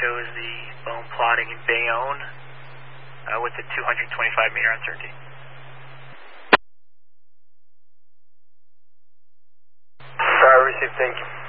shows the bone plotting in Bayonne with the 225 meter uncertainty. Received, thank you.